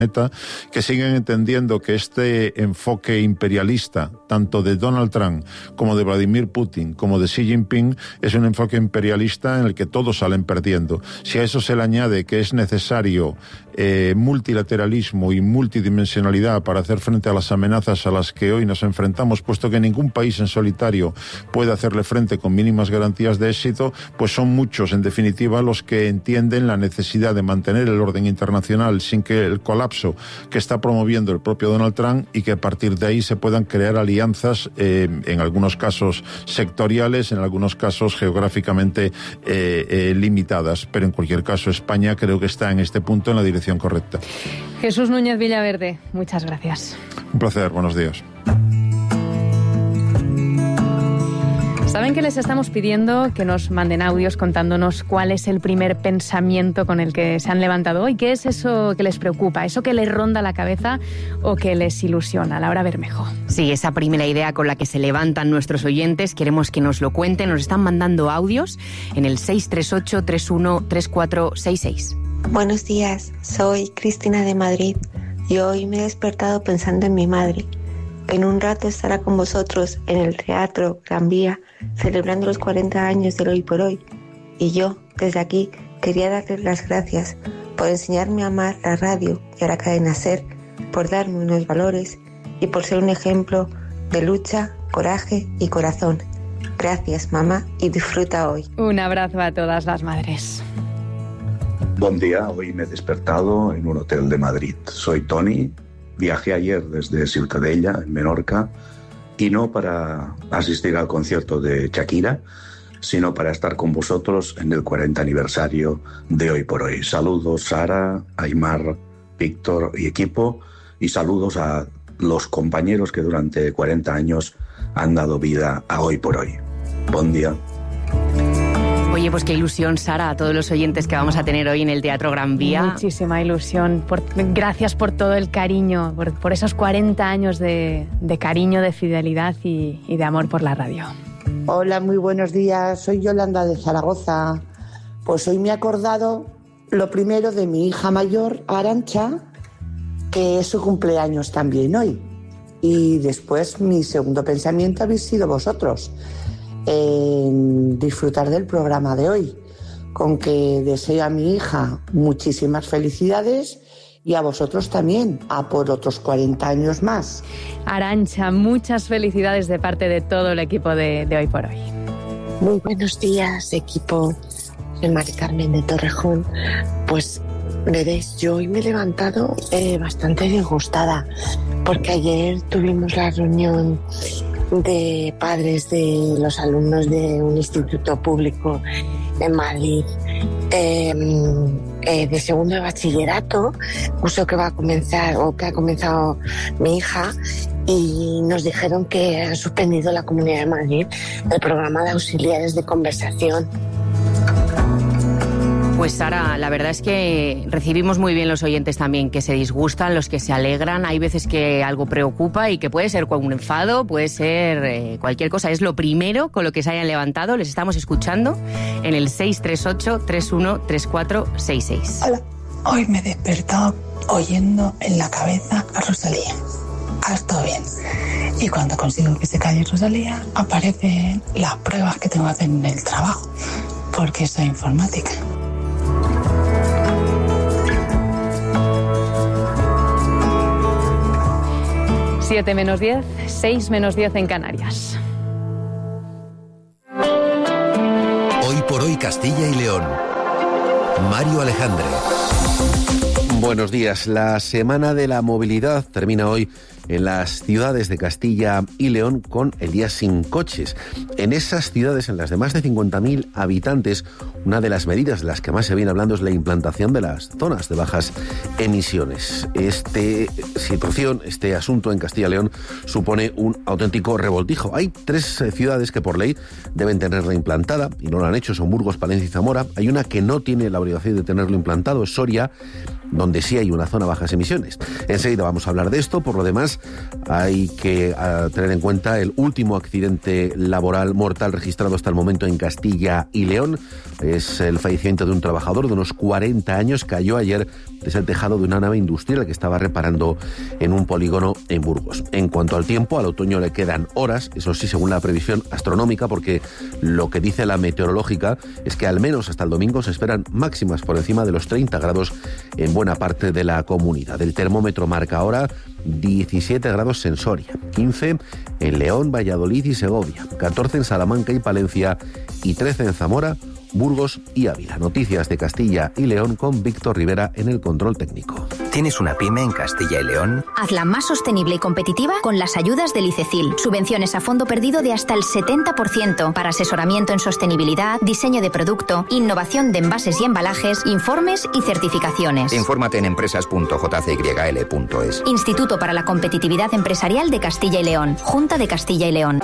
que siguen entendiendo que este enfoque imperialista, tanto de Donald Trump como de Vladimir Putin, como de Xi Jinping, es un enfoque imperialista en el que todos salen perdiendo. Si a eso se le añade que es necesario multilateralismo y multidimensionalidad para hacer frente a las amenazas a las que hoy nos enfrentamos, puesto que ningún país en solitario puede hacerle frente con mínimas garantías de éxito, pues son muchos, en definitiva, los que entienden la necesidad de mantener el orden internacional sin que el colapso que está promoviendo el propio Donald Trump, y que a partir de ahí se puedan crear alianzas, en algunos casos sectoriales, en algunos casos geográficamente limitadas. Pero en cualquier caso, España creo que está en este punto en la dirección correcta. Jesús Núñez Villaverde, muchas gracias. Un placer, buenos días. Saben que les estamos pidiendo que nos manden audios contándonos cuál es el primer pensamiento con el que se han levantado hoy, qué es eso que les preocupa, eso que les ronda la cabeza o que les ilusiona. Laura Bermejo. Sí, esa primera idea con la que se levantan nuestros oyentes, queremos que nos lo cuenten. Nos están mandando audios en el 638-313466. Buenos días, soy Cristina de Madrid y hoy me he despertado pensando en mi madre. En un rato estará con vosotros en el Teatro Gran Vía, celebrando los 40 años del Hoy por Hoy. Y yo, desde aquí, quería darle las gracias por enseñarme a amar la radio y a la cadena SER, por darme unos valores y por ser un ejemplo de lucha, coraje y corazón. Gracias, mamá, y disfruta hoy. Un abrazo a todas las madres. Buen día, hoy me he despertado en un hotel de Madrid. Soy Tony. Viajé ayer desde Ciutadella, en Menorca, y no para asistir al concierto de Shakira, sino para estar con vosotros en el 40 aniversario de Hoy por Hoy. Saludos Sara, Aymar, Víctor y equipo, y saludos a los compañeros que durante 40 años han dado vida a Hoy por Hoy. Buen día. Oye, pues qué ilusión, Sara, a todos los oyentes que vamos a tener hoy en el Teatro Gran Vía. Muchísima ilusión. Gracias por todo el cariño, por esos 40 años de cariño, de fidelidad y de amor por la radio. Hola, muy buenos días. Soy Yolanda de Zaragoza. Pues hoy me he acordado lo primero de mi hija mayor, Arantxa, que es su cumpleaños también hoy. Y después mi segundo pensamiento habéis sido vosotros, en disfrutar del programa de hoy, con que deseo a mi hija muchísimas felicidades y a vosotros también, a por otros 40 años más. Arantxa, muchas felicidades de parte de todo el equipo de Hoy por Hoy. Muy buenos días, equipo. Soy Mari Carmen de Torrejón. Pues veréis, yo hoy me he levantado bastante disgustada, porque ayer tuvimos la reunión de padres de los alumnos de un instituto público en Madrid, de segundo de bachillerato, curso que va a comenzar o que ha comenzado mi hija, y nos dijeron que han suspendido la Comunidad de Madrid el programa de auxiliares de conversación. Pues Sara, la verdad es que recibimos muy bien los oyentes también que se disgustan, los que se alegran. Hay veces que algo preocupa y que puede ser con un enfado, puede ser cualquier cosa. Es lo primero con lo que se hayan levantado. Les estamos escuchando en el 638-313466. Hola, hoy me he despertado oyendo en la cabeza a Rosalía. Ha estado bien. Y cuando consigo que se calle Rosalía, aparecen las pruebas que tengo que hacer en el trabajo, porque soy informática. 7 menos 10, 6 menos 10 en Canarias. Hoy por hoy Castilla y León. Mario Alejandre. Buenos días. La Semana de la Movilidad termina hoy en las ciudades de Castilla y León con el Día Sin Coches. En esas ciudades, en las de más de 50.000 habitantes, una de las medidas de las que más se viene hablando es la implantación de las zonas de bajas emisiones. Este asunto en Castilla y León supone un auténtico revoltijo. Hay 3 ciudades que por ley deben tenerla implantada y no lo han hecho, son Burgos, Palencia y Zamora. Hay una que no tiene la obligación de tenerlo implantado, es Soria, donde sí hay una zona bajas emisiones. Enseguida vamos a hablar de esto. Por lo demás, hay que tener en cuenta el último accidente laboral mortal registrado hasta el momento en Castilla y León. Es el fallecimiento de un trabajador de unos 40 años. Cayó ayer desde el tejado de una nave industrial que estaba reparando en un polígono en Burgos. En cuanto al tiempo, al otoño le quedan horas, eso sí, según la previsión astronómica, porque lo que dice la meteorológica es que al menos hasta el domingo se esperan máximas por encima de los 30 grados en buena parte de la comunidad. El termómetro marca ahora 17 grados en Soria, 15 en León, Valladolid y Segovia, 14 en Salamanca y Palencia y 13 en Zamora, Burgos y Ávila. Noticias de Castilla y León con Víctor Rivera en el control técnico. ¿Tienes una pyme en Castilla y León? Hazla más sostenible y competitiva con las ayudas del ICECIL. Subvenciones a fondo perdido de hasta el 70% para asesoramiento en sostenibilidad, diseño de producto, innovación de envases y embalajes, informes y certificaciones. Infórmate en empresas.jcyl.es. Instituto para la Competitividad Empresarial de Castilla y León. Junta de Castilla y León.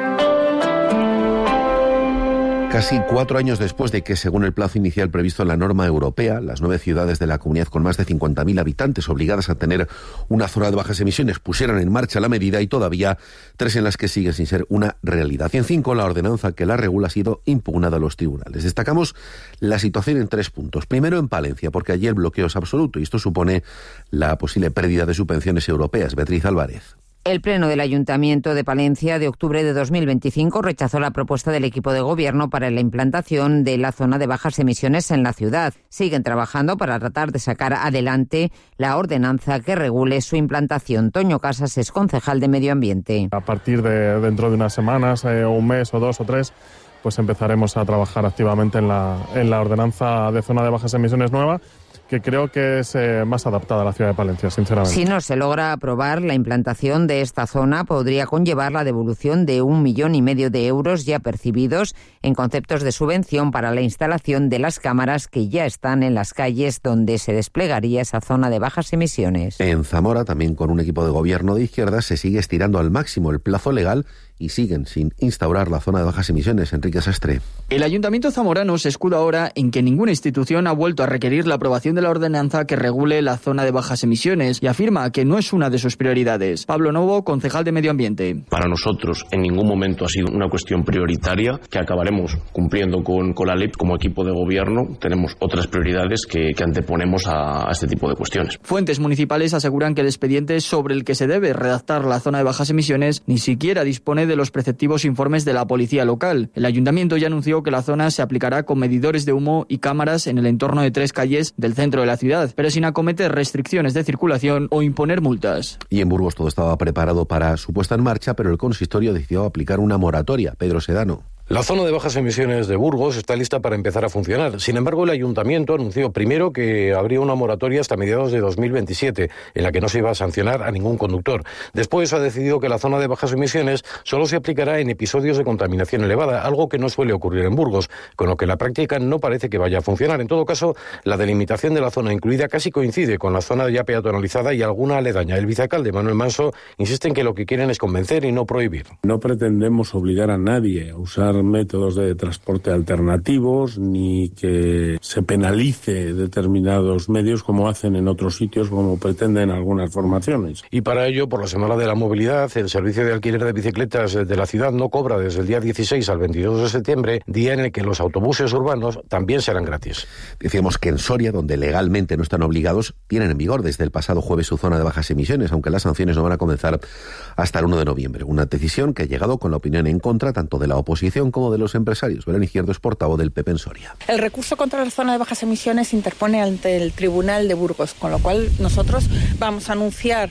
Casi 4 años después de que, según el plazo inicial previsto en la norma europea, las 9 ciudades de la comunidad con más de 50.000 habitantes obligadas a tener una zona de bajas emisiones pusieran en marcha la medida, y todavía 3 en las que sigue sin ser una realidad. Y en 5, la ordenanza que la regula ha sido impugnada a los tribunales. Destacamos la situación en 3 puntos. Primero, en Palencia, porque allí el bloqueo es absoluto y esto supone la posible pérdida de subvenciones europeas. Beatriz Álvarez. El Pleno del Ayuntamiento de Palencia de octubre de 2025 rechazó la propuesta del equipo de gobierno para la implantación de la zona de bajas emisiones en la ciudad. Siguen trabajando para tratar de sacar adelante la ordenanza que regule su implantación. Toño Casas es concejal de Medio Ambiente. A partir de dentro de unas semanas, un mes o 2 o 3, pues empezaremos a trabajar activamente en la ordenanza de zona de bajas emisiones nueva, que creo que es más adaptada a la ciudad de Palencia, sinceramente. Si no se logra aprobar, la implantación de esta zona podría conllevar la devolución de 1,5 millones de euros ya percibidos en conceptos de subvención para la instalación de las cámaras que ya están en las calles donde se desplegaría esa zona de bajas emisiones. En Zamora, también con un equipo de gobierno de izquierdas, se sigue estirando al máximo el plazo legal y siguen sin instaurar la zona de bajas emisiones. Enrique Sastre. El Ayuntamiento zamorano se escuda ahora en que ninguna institución ha vuelto a requerir la aprobación de la ordenanza que regule la zona de bajas emisiones y afirma que no es una de sus prioridades. Pablo Novo, concejal de Medio Ambiente. Para nosotros en ningún momento ha sido una cuestión prioritaria, que acabaremos cumpliendo con la ley. Como equipo de gobierno tenemos otras prioridades que anteponemos a este tipo de cuestiones. Fuentes municipales aseguran que el expediente sobre el que se debe redactar la zona de bajas emisiones ni siquiera dispone de los preceptivos informes de la policía local. El ayuntamiento ya anunció que la zona se aplicará con medidores de humo y cámaras en el entorno de 3 calles del centro de la ciudad, pero sin acometer restricciones de circulación o imponer multas. Y en Burgos todo estaba preparado para su puesta en marcha, pero el consistorio decidió aplicar una moratoria. Pedro Sedano. La zona de bajas emisiones de Burgos está lista para empezar a funcionar. Sin embargo, el ayuntamiento anunció primero que habría una moratoria hasta mediados de 2027, en la que no se iba a sancionar a ningún conductor. Después ha decidido que la zona de bajas emisiones solo se aplicará en episodios de contaminación elevada, algo que no suele ocurrir en Burgos, con lo que la práctica no parece que vaya a funcionar. En todo caso, la delimitación de la zona incluida casi coincide con la zona ya peatonalizada y alguna aledaña. El vicealcalde Manuel Manso insiste en que lo que quieren es convencer y no prohibir. No pretendemos obligar a nadie a usar métodos de transporte alternativos ni que se penalice determinados medios como hacen en otros sitios, como pretenden algunas formaciones. Y para ello, por la Semana de la Movilidad, el servicio de alquiler de bicicletas de la ciudad no cobra desde el día 16 al 22 de septiembre, día en el que los autobuses urbanos también serán gratis. Decíamos que en Soria, donde legalmente no están obligados, tienen en vigor desde el pasado jueves su zona de bajas emisiones, aunque las sanciones no van a comenzar hasta el 1 de noviembre. Una decisión que ha llegado con la opinión en contra tanto de la oposición como de los empresarios. Belén Izquierdo es portavoz del PP en Soria. El recurso contra la zona de bajas emisiones se interpone ante el Tribunal de Burgos, con lo cual nosotros vamos a anunciar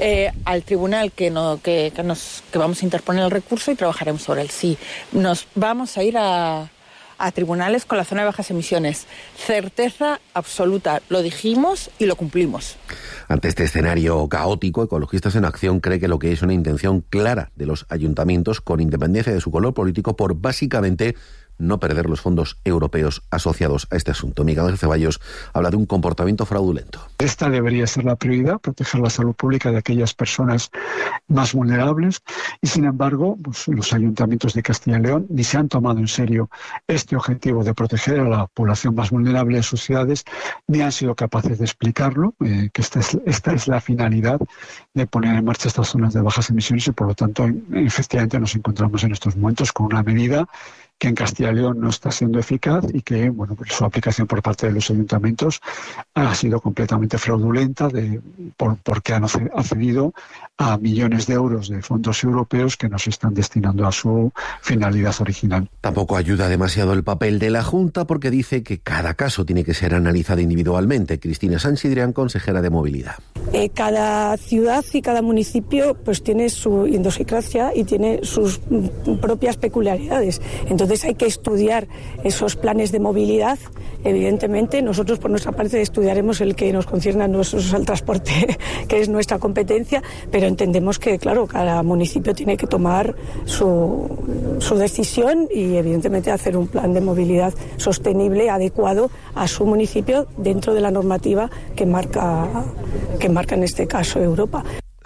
al tribunal que vamos a interponer el recurso y trabajaremos sobre él. Sí, nos vamos a ir a tribunales con la zona de bajas emisiones. Certeza absoluta. Lo dijimos y lo cumplimos. Ante este escenario caótico, Ecologistas en Acción cree que lo que es una intención clara de los ayuntamientos, con independencia de su color político, por básicamente no perder los fondos europeos asociados a este asunto. Miguel Ángel Ceballos habla de un comportamiento fraudulento. Esta debería ser la prioridad, proteger la salud pública de aquellas personas más vulnerables, y sin embargo, pues, los ayuntamientos de Castilla y León ni se han tomado en serio este objetivo de proteger a la población más vulnerable de sus ciudades, ni han sido capaces de explicarlo, que esta es la finalidad de poner en marcha estas zonas de bajas emisiones, y por lo tanto efectivamente nos encontramos en estos momentos con una medida que en Castilla y León no está siendo eficaz y que, bueno, pues su aplicación por parte de los ayuntamientos ha sido completamente fraudulenta porque han accedido a millones de euros de fondos europeos que no se están destinando a su finalidad original. Tampoco ayuda demasiado el papel de la Junta, porque dice que cada caso tiene que ser analizado individualmente. Cristina Sanchidrián, consejera de Movilidad. Cada ciudad y cada municipio pues tiene su idiosincrasia y tiene sus propias peculiaridades. Entonces hay que estudiar esos planes de movilidad. Evidentemente, nosotros por nuestra parte estudiaremos el que nos concierne a nosotros al transporte, que es nuestra competencia, pero entendemos que, claro, cada municipio tiene que tomar su decisión y, evidentemente, hacer un plan de movilidad sostenible, adecuado a su municipio dentro de la normativa que marca en este caso Europa.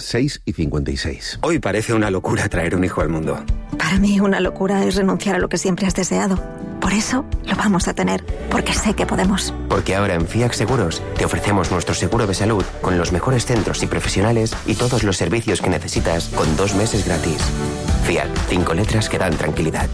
6:56. Hoy parece una locura traer un hijo al mundo. Para mí una locura es renunciar a lo que siempre has deseado. Por eso lo vamos a tener, porque sé que podemos. Porque ahora en FIAC Seguros te ofrecemos nuestro seguro de salud con los mejores centros y profesionales y todos los servicios que necesitas con 2 meses gratis. FIAC, 5 letras que dan tranquilidad.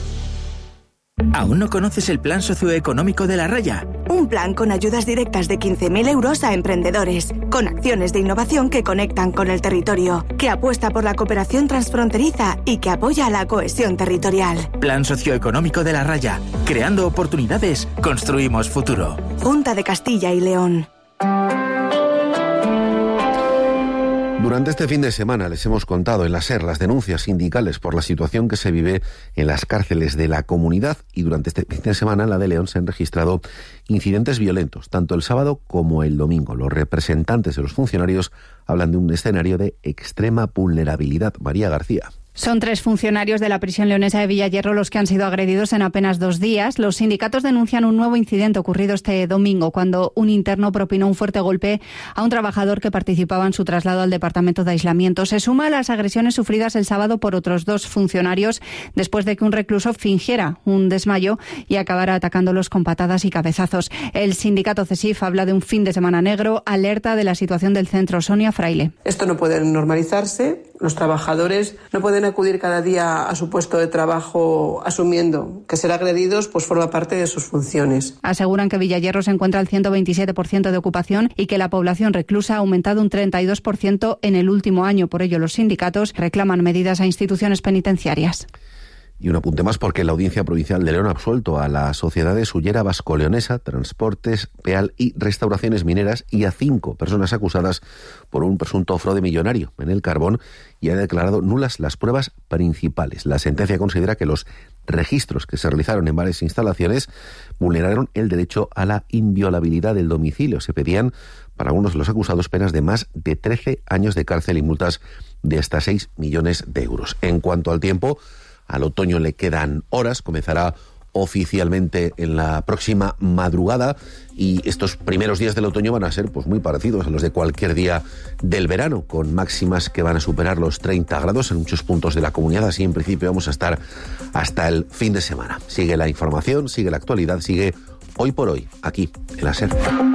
¿Aún no conoces el plan socioeconómico de La Raya? Un plan con ayudas directas de 15.000 euros a emprendedores, con acciones de innovación que conectan con el territorio, que apuesta por la cooperación transfronteriza y que apoya la cohesión territorial. Plan socioeconómico de La Raya. Creando oportunidades, construimos futuro. Junta de Castilla y León. Durante este fin de semana les hemos contado en la SER las denuncias sindicales por la situación que se vive en las cárceles de la comunidad, y durante este fin de semana en la de León se han registrado incidentes violentos, tanto el sábado como el domingo. Los representantes de los funcionarios hablan de un escenario de extrema vulnerabilidad. María García. Son 3 funcionarios de la prisión leonesa de Villayerro los que han sido agredidos en apenas 2 días. Los sindicatos denuncian un nuevo incidente ocurrido este domingo, cuando un interno propinó un fuerte golpe a un trabajador que participaba en su traslado al departamento de aislamiento. Se suma a las agresiones sufridas el sábado por otros 2 funcionarios, después de que un recluso fingiera un desmayo y acabara atacándolos con patadas y cabezazos. El sindicato CESIF habla de un fin de semana negro, alerta de la situación del centro. Sonia Fraile. Esto no puede normalizarse. Los trabajadores no pueden acudir cada día a su puesto de trabajo asumiendo que ser agredidos pues forma parte de sus funciones. Aseguran que Villayerro se encuentra al 127% de ocupación y que la población reclusa ha aumentado un 32% en el último año. Por ello, los sindicatos reclaman medidas a instituciones penitenciarias. Y un apunte más, porque la Audiencia Provincial de León ha absuelto a la Sociedad de Sullera Vasco-Leonesa, Transportes, Peal y Restauraciones Mineras, y a 5 personas acusadas por un presunto fraude millonario en el carbón, y ha declarado nulas las pruebas principales. La sentencia considera que los registros que se realizaron en varias instalaciones vulneraron el derecho a la inviolabilidad del domicilio. Se pedían para algunos de los acusados penas de más de 13 años de cárcel y multas de hasta 6 millones de euros. En cuanto al tiempo, al otoño le quedan horas, comenzará oficialmente en la próxima madrugada, y estos primeros días del otoño van a ser pues muy parecidos a los de cualquier día del verano, con máximas que van a superar los 30 grados en muchos puntos de la comunidad. Así en principio vamos a estar hasta el fin de semana. Sigue la información, sigue la actualidad, sigue Hoy por Hoy, aquí en la SER.